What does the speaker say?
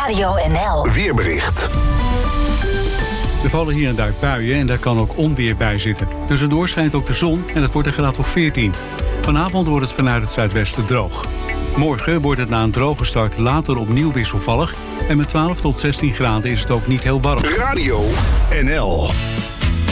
Radio NL. Weerbericht. Er vallen hier en daar buien en daar kan ook onweer bij zitten. Tussendoor schijnt ook de zon en het wordt een graad of 14. Vanavond wordt het vanuit het zuidwesten droog. Morgen wordt het na een droge start later opnieuw wisselvallig. En met 12 tot 16 graden is het ook niet heel warm. Radio NL.